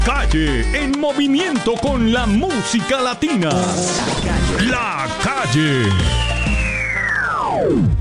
Calle en movimiento con la música latina. La Calle.